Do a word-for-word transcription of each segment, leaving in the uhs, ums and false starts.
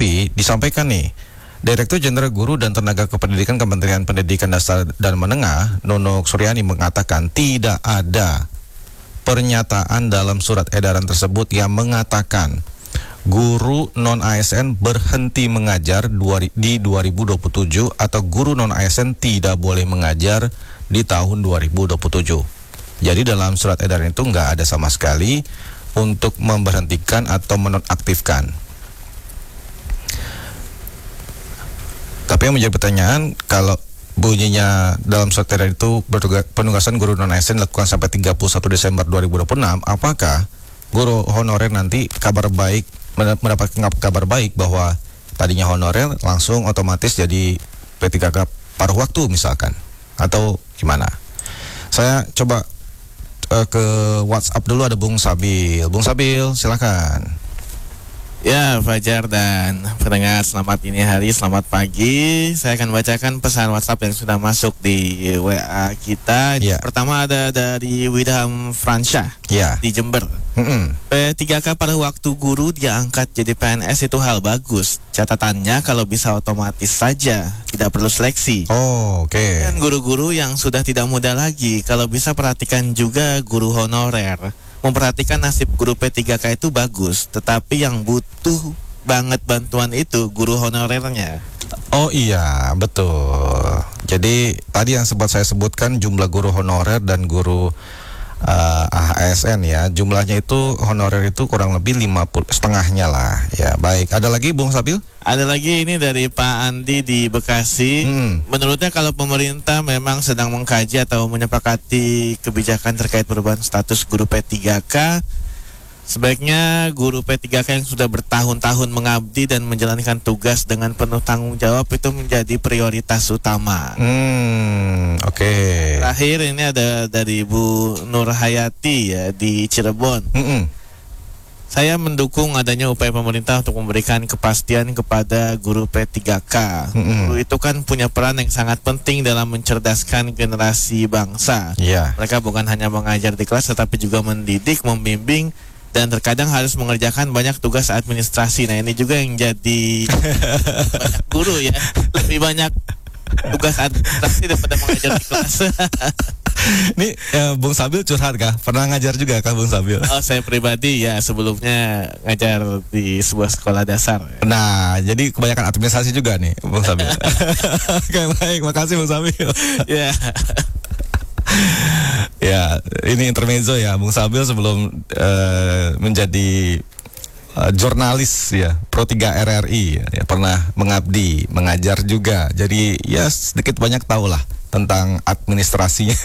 Tapi disampaikan nih, Direktur Jenderal Guru dan Tenaga Kependidikan Kementerian Pendidikan Dasar dan Menengah, Nunuk Suryani, mengatakan tidak ada pernyataan dalam surat edaran tersebut yang mengatakan guru non-A S N berhenti mengajar di dua ribu dua puluh tujuh atau guru non-A S N tidak boleh mengajar di tahun dua ribu dua puluh tujuh. Jadi dalam surat edaran itu nggak ada sama sekali untuk memberhentikan atau menonaktifkan. Tapi yang menjadi pertanyaan, kalau bunyinya dalam surat edaran itu penugasan guru non-A S N dilakukan sampai tiga puluh satu Desember dua ribu dua puluh enam, apakah guru honorer nanti kabar baik mendapatkan kabar baik bahwa tadinya honorer langsung otomatis jadi P tiga K paruh waktu misalkan, atau gimana? Saya coba uh, ke WhatsApp dulu, ada Bung Sabil. Bung Sabil, silakan. Ya, Fajar dan pendengar, selamat ini hari, selamat pagi. Saya akan bacakan pesan WhatsApp yang sudah masuk di W A kita. Ya. Pertama ada dari Widham Fransyah Ya. di Jember. Mm-mm. P tiga K pada waktu guru diangkat jadi P N S itu hal bagus. Catatannya kalau bisa otomatis saja, tidak perlu seleksi. Oh, oke. Okay. Dan guru-guru yang sudah tidak muda lagi, kalau bisa perhatikan juga guru honorer. Memperhatikan nasib guru P tiga K itu bagus, tetapi yang butuh banget bantuan itu guru honorernya. Oh iya, betul. Jadi tadi yang sempat saya sebutkan jumlah guru honorer dan guru uh, A S N ya, jumlahnya itu honorer itu kurang lebih lima puluh, setengahnya lah. Ya, baik. Ada lagi Bung Sabil? Ada lagi ini dari Pak Andi di Bekasi. Hmm. Menurutnya kalau pemerintah memang sedang mengkaji atau menyepakati kebijakan terkait perubahan status guru P tiga K, sebaiknya guru P tiga K yang sudah bertahun-tahun mengabdi dan menjalankan tugas dengan penuh tanggung jawab itu menjadi prioritas utama. Hmm, oke. Okay. Terakhir ini ada dari Bu Nur Hayati ya di Cirebon. Mm-mm. Saya mendukung adanya upaya pemerintah untuk memberikan kepastian kepada guru P tiga K. Mm-mm. Guru itu kan punya peran yang sangat penting dalam mencerdaskan generasi bangsa. Yeah. Mereka bukan hanya mengajar di kelas, tetapi juga mendidik, membimbing, dan terkadang harus mengerjakan banyak tugas administrasi. Nah, ini juga yang jadi banyak guru ya, lebih banyak tugas administrasi daripada mengajar di kelas. Ini ya, Bung Sabil curhat kah? Pernah ngajar juga kah Bung Sabil? Oh, saya pribadi ya sebelumnya ngajar di sebuah sekolah dasar. Nah, jadi kebanyakan administrasi juga nih Bung Sabil. Oke, baik, makasih Bung Sabil. Ya. Ya, ini intermezzo ya, Bung Sabil sebelum uh, menjadi uh, jurnalis ya, Pro tiga R R I ya, ya, pernah mengabdi, mengajar juga. Jadi ya sedikit banyak tahu lah tentang administrasinya.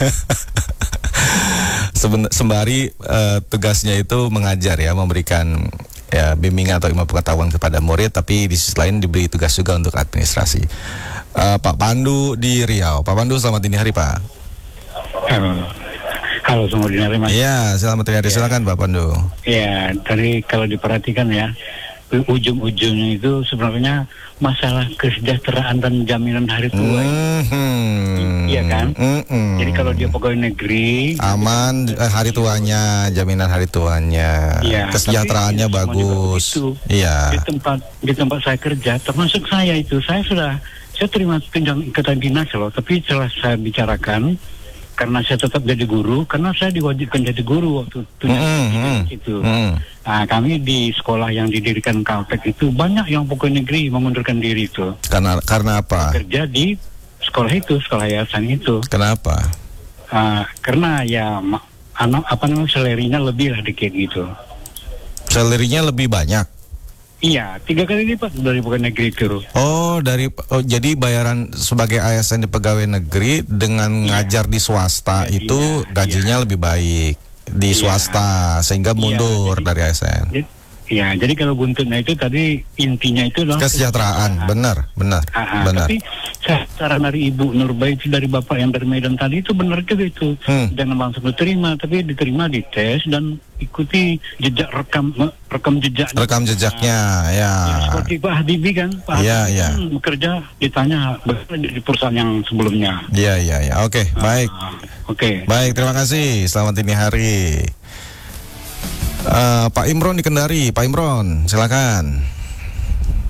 Seben- sembari uh, tugasnya itu mengajar ya, memberikan ya bimbingan atau ilmu pengetahuan kepada murid, tapi di sisi lain diberi tugas juga untuk administrasi. Uh, Pak Pandu di Riau. Pak Pandu, selamat dini hari Pak. Halo, halo selamat dini hari Mas. Iya, selamat dini hari. Silakan Pak Pandu. Ya, tadi kalau diperhatikan ya, ujung-ujungnya itu sebenarnya masalah kesejahteraan dan jaminan hari tua. Mm-hmm. Iya kan? Mm-hmm. Jadi kalau dia pegawai negeri aman eh, hari tuanya, jaminan hari tuanya, ya, kesejahteraannya bagus. Iya. Di tempat di tempat saya kerja, termasuk saya itu, saya sudah saya terima pinjam ikatan dinas loh, tapi setelah saya bicarakan, karena saya tetap jadi guru, karena saya diwajibkan jadi guru waktu itu. Mm-hmm. Itu. Mm-hmm. Nah, kami di sekolah yang didirikan Kalpek itu banyak yang pegawai negeri mengundurkan diri itu. Karena karena apa? Kerja di sekolah itu, sekolah yayasan itu. Kenapa? Uh, karena ya anak apa namanya salarinya lebih lah dikit gitu. Salarinya lebih banyak. Iya, tiga kali lipat dari pegawai negeri itu. Oh, dari oh, jadi bayaran sebagai A S N di pegawai negeri dengan iya. ngajar di swasta ya, itu iya, gajinya iya. lebih baik di iya. swasta sehingga mundur iya, jadi, dari A S N. Iya, jadi kalau buntutnya itu tadi intinya itu adalah kesejahteraan, benar, benar, Aha, benar. Tapi saran dari Ibu Nurbaiti dari Bapak yang dari Medan tadi itu benar juga itu. Hmm. Jangan langsung diterima, tapi diterima di tes dan ikuti jejak rekam rekam jejak. Rekam jejaknya, nah, ya. ya. Seperti Pak Habibie kan, Pak ya, Habibie ya. kan bekerja ditanya di perusahaan yang sebelumnya. Iya, iya, ya. Oke, nah, baik. Oke. Baik, terima kasih. Selamat dini hari. Uh, Pak Imron di Kendari. Pak Imron, silakan.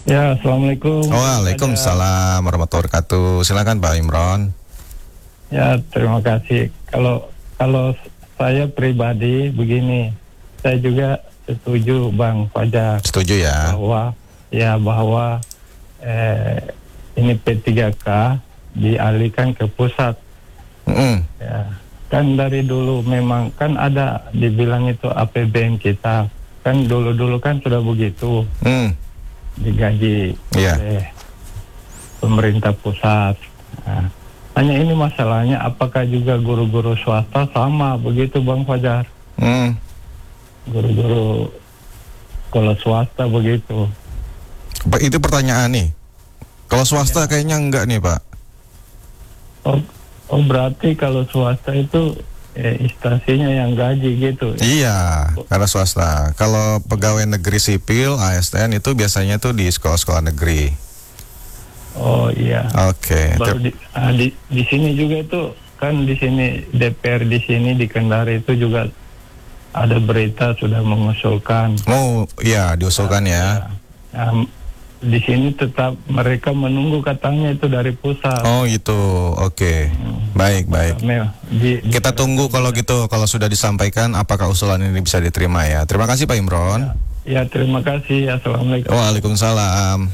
Ya, assalamualaikum. Waalaikumsalam warahmatullahi wabarakatuh. Silakan Pak Imron. Ya, terima kasih. Kalau kalau saya pribadi begini, saya juga setuju Bang Fajar Setuju ya? bahwa ya bahwa eh, ini P tiga K dialihkan ke pusat. Mm-mm. Ya, kan dari dulu memang kan ada dibilang itu A P B N kita. Kan dulu-dulu kan sudah begitu Mm. digaji Iya. oleh pemerintah pusat. Nah, hanya ini masalahnya apakah juga guru-guru swasta sama begitu Bang Fajar? Mm. Guru-guru sekolah swasta begitu. Pak, itu pertanyaan nih. Kalau swasta kayaknya enggak nih Pak. Oh, oh berarti kalau swasta itu eh, instansinya yang gaji gitu. Iya, karena swasta. Kalau pegawai negeri sipil A S N itu biasanya tuh di sekolah-sekolah negeri. Oh iya. Oke. Baru Ter- di, ah, di di sini juga itu kan di sini D P R di sini di Kendari itu juga ada berita sudah mengusulkan. Oh, iya diusulkan ya. Nah, di sini tetap mereka menunggu katanya itu dari pusat. Oh gitu. Oke. Baik, baik. Me- di- di- Kita tunggu kalau gitu, kalau sudah disampaikan apakah usulan ini bisa diterima ya. Terima kasih Pak Imron. Ya, terima kasih. Assalamualaikum. Waalaikumsalam.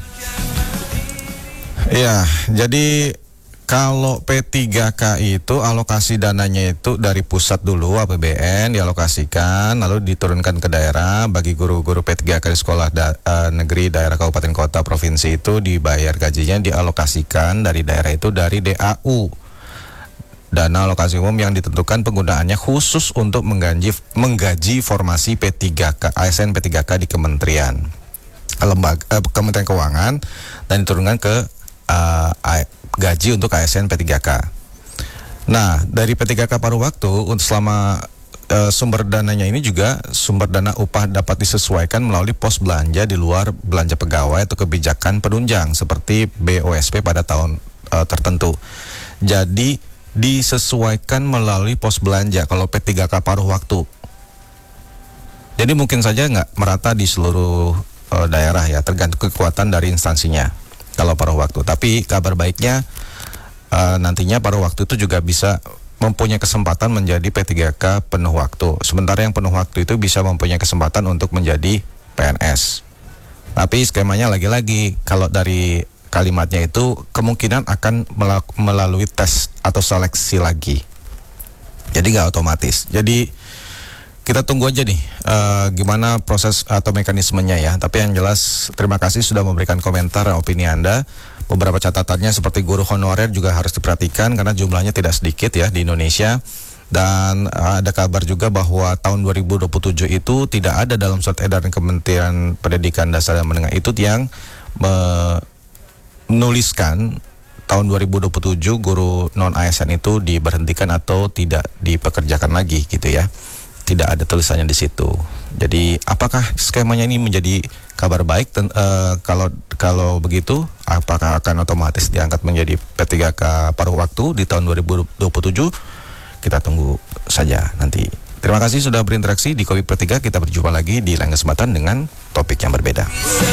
Iya, jadi kalau P tiga K itu alokasi dananya itu dari pusat dulu A P B N dialokasikan lalu diturunkan ke daerah. Bagi guru-guru P tiga K di sekolah da- eh, negeri, daerah, kabupaten, kota, provinsi itu dibayar gajinya dialokasikan dari daerah itu dari D A U. Dana alokasi umum yang ditentukan penggunaannya khusus untuk menggaji menggaji formasi P tiga K A S N P tiga K di kementerian lembaga eh, Kementerian Keuangan dan diturunkan ke uh, A- gaji untuk A S N P tiga K. Nah, dari P tiga K paruh waktu untuk selama uh, sumber dananya ini juga sumber dana upah dapat disesuaikan melalui pos belanja di luar belanja pegawai atau kebijakan penunjang seperti B O S P pada tahun uh, tertentu. Jadi disesuaikan melalui pos belanja kalau P tiga K paruh waktu. Jadi mungkin saja nggak merata di seluruh uh, daerah ya, tergantung kekuatan dari instansinya kalau paruh waktu. Tapi kabar baiknya uh, nantinya paruh waktu itu juga bisa mempunyai kesempatan menjadi P tiga K penuh waktu. Sementara yang penuh waktu itu bisa mempunyai kesempatan untuk menjadi P N S. Tapi skemanya lagi-lagi kalau dari kalimatnya itu kemungkinan akan melak- melalui tes atau seleksi lagi. Jadi nggak otomatis. Jadi kita tunggu aja nih uh, gimana proses atau mekanismenya ya. Tapi yang jelas terima kasih sudah memberikan komentar dan opini Anda. Beberapa catatannya seperti guru honorer juga harus diperhatikan karena jumlahnya tidak sedikit ya di Indonesia. Dan uh, ada kabar juga bahwa tahun dua ribu dua puluh tujuh itu tidak ada dalam surat edaran Kementerian Pendidikan Dasar dan Menengah itu yang me- menuliskan tahun dua ribu dua puluh tujuh guru non A S N itu diberhentikan atau tidak dipekerjakan lagi gitu ya. Tidak ada tulisannya di situ. Jadi apakah skemanya ini menjadi kabar baik? Ten, uh, kalau kalau begitu, apakah akan otomatis diangkat menjadi P tiga K paruh waktu di tahun dua ribu dua puluh tujuh? Kita tunggu saja nanti. Terima kasih sudah berinteraksi di Kopi Per tiga. Kita berjumpa lagi di lain kesempatan dengan topik yang berbeda.